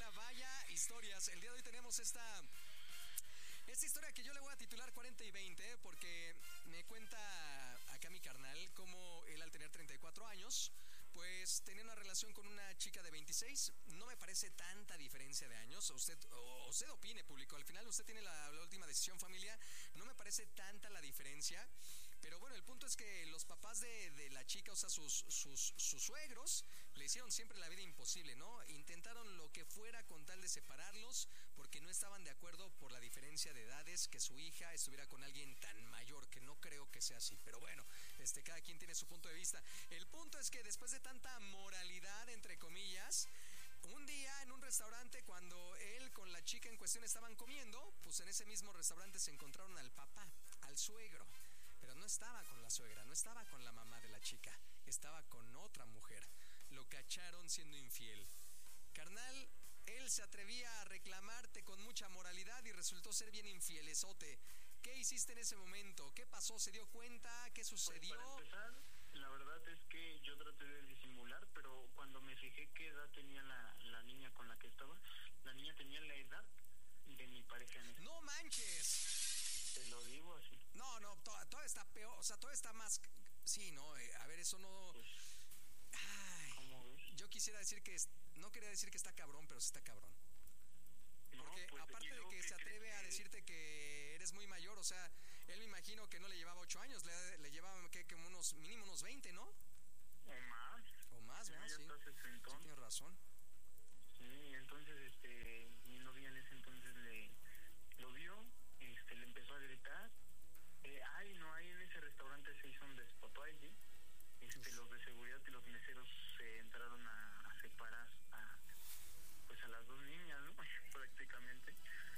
semana, vaya historias. El día de hoy tenemos esta historia que yo le voy a titular 40 y 20, porque me cuenta acá mi carnal cómo él al tener 34 años, pues tenía una relación con una chica de 26. No me parece tanta diferencia de años. Usted opine, público. Al final usted tiene la última decisión, familia. No me parece tanta la diferencia. Pero bueno, el punto es que los papás de la chica, o sea, sus suegros, le hicieron siempre la vida imposible, ¿no? Intentaron lo que fuera con tal de separarlos, porque no estaban de acuerdo por la diferencia de edades, que su hija estuviera con alguien tan mayor, que no creo que sea así. Pero bueno, cada quien tiene su punto de vista. El punto es que después de tanta moralidad, entre comillas, un día en un restaurante, cuando él con la chica en cuestión estaban comiendo, pues en ese mismo restaurante se encontraron al papá, al suegro. Pero no estaba con la suegra, no estaba con la mamá de la chica, estaba con otra mujer. Lo cacharon siendo infiel. Carnal, él se atrevía a reclamarte con mucha moralidad y resultó ser bien infielesote. ¿Qué hiciste en ese momento? ¿Qué pasó? ¿Se dio cuenta? ¿Qué sucedió? Pues para empezar, la verdad es que yo traté de disimular, pero cuando me fijé qué edad tenía la niña con la que estaba, la niña tenía la edad de mi pareja en ese. ¡No manches! Te lo digo así. No, todo está peor, o sea, todo está más... Sí, no, a ver, eso no... Pues, ay, ¿cómo ves? yo quisiera decir que... No quería decir que está cabrón, pero sí está cabrón. Porque no, pues, aparte de que se atreve a decirte que eres muy mayor, o sea, él me imagino que no le llevaba 8 años, le llevaba que como mínimo unos 20, ¿no? O más. O más, ¿verdad? Sí, sí, tienes razón. Sí, entonces mi novia en ese entonces lo vio, le empezó a gritar. Ahí en ese restaurante se hizo un despapalle. Los de seguridad y los meseros se entraron a separar a las dos niñas, ¿no? Prácticamente.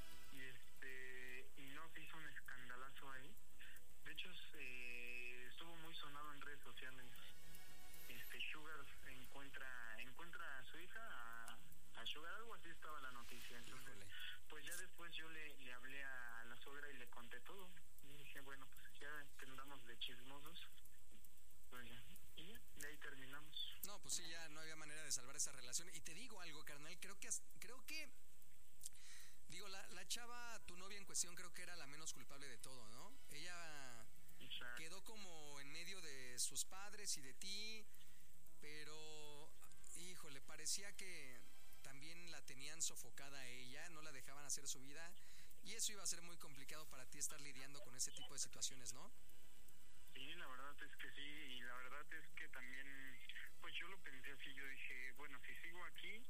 Y no, se hizo un escandalazo ahí. De hecho, estuvo muy sonado en redes sociales. Sugar encuentra a su hija, a Sugar, algo así estaba la noticia. Entonces, pues ya después yo le hablé a la suegra y le conté todo. Y dije, bueno, pues ya que andamos de chismosos, pues ya, y ya, de ahí terminamos. No, pues sí, ya no había manera de salvar esa relación. Y te digo algo, carnal, creo que digo, la chava, tu novia en cuestión, creo que era la menos culpable de todo, ¿no? Ella Exacto. quedó como en medio de sus padres y de ti, pero, híjole, parecía que también la tenían sofocada a ella, no la dejaban hacer su vida, y eso iba a ser muy complicado para ti estar lidiando con ese tipo de situaciones, ¿no? Sí, la verdad es que sí, y la verdad es que también, pues yo lo pensé así, yo dije, bueno, si sigo aquí,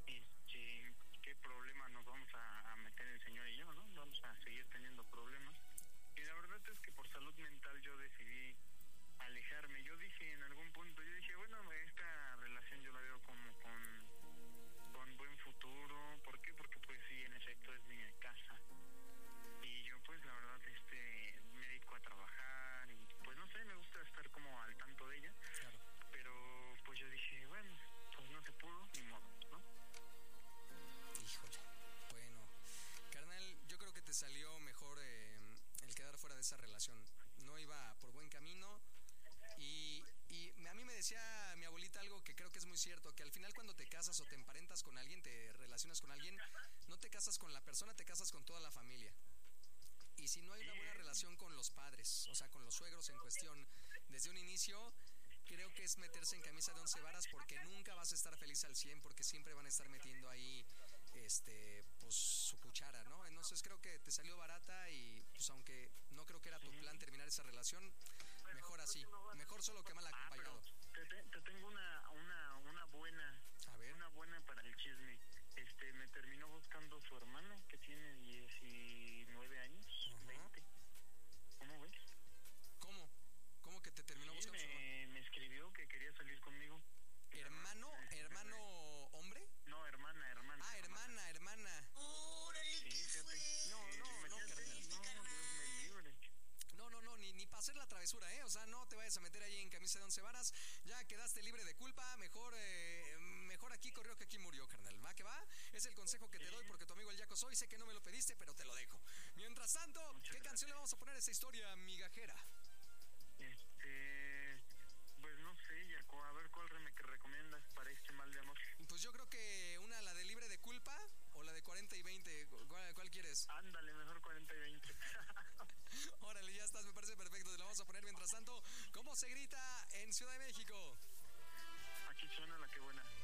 ¿qué problema nos vamos a meter el señor y yo, no? Vamos a seguir teniendo problemas. Y la verdad es que por salud mental yo decidí alejarme. Yo dije en algún punto, bueno, esta relación yo la veo como con buen futuro. ¿Por qué? Porque pues sí, en efecto es mi casa. Y yo pues la verdad me dedico a trabajar y pues no sé, me gusta estar como al tanto de ella. Claro. Pero pues yo dije, bueno, pues no se pudo, ni modo, ¿no? Híjole, bueno, carnal, yo creo que te salió mejor el quedar fuera de esa relación. No iba por buen camino. Y a mí me decía mi abuelita algo que creo que es muy cierto, que al final cuando te casas o te emparentas con alguien, te relacionas con alguien, no te casas con la persona, te casas con toda la familia. Y si no hay una buena relación con los padres, o sea, con los suegros en cuestión, desde un inicio, creo que es meterse en camisa de 11 varas, porque nunca vas a estar feliz al 100, porque siempre van a estar metiendo ahí, pues, su cuchara, ¿no? Entonces creo que te salió barata y, pues, aunque no creo que era tu plan terminar esa relación, mejor así, mejor solo que mal acompañado. Te tengo una buena, A ver. una buena para el chisme. Me terminó buscando su hermana, que tiene 19 años, 20. ¿Cómo ves? ¿Cómo que te terminó buscando? Me escribió que quería salir conmigo. ¿Hermano hombre? No, hermana. Ah, hermana. ¡Órale, qué fue! No, carnal. Dios me libre. No, ni para hacer la travesura, ¿eh? O sea, no te vayas a meter ahí en camisa de 11 varas. Ya quedaste libre de culpa. Mejor aquí corrió que aquí murió, carnal. ¿Va que va? Es el consejo que te doy porque tu amigo el Yaco soy. Sé que no me lo pediste, pero te lo dejo. Mientras tanto, ¿qué canción le vamos a poner a esa historia migajera? Pues no sé, Yaco, a ver cuál me recomiendas para este mal de amor. Pues yo creo que la de Libre de de culpa o la de 40 y 20? ¿Cuál quieres? Ándale, mejor 40 y 20. Órale, ya estás, me parece perfecto. Te lo vamos a poner mientras tanto. ¿Cómo se grita en Ciudad de México? Aquí suena la que buena.